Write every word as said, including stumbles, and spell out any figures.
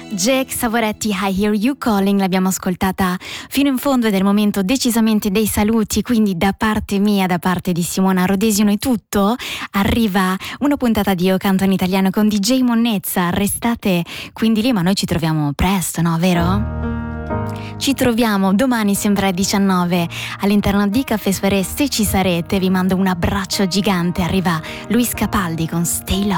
Jake Savoretti, I Hear You Calling, l'abbiamo ascoltata fino in fondo ed è il momento decisamente dei saluti, quindi da parte mia, da parte di Simona Rodesino è tutto. Arriva una puntata di Io Canto in Italiano con D J Monnezza, restate quindi lì, ma noi ci troviamo presto, no, vero? Ci troviamo domani sempre alle diciannove all'interno di Caffè Soirée, se ci sarete. Vi mando un abbraccio gigante, arriva Luis Capaldi con Stay Low.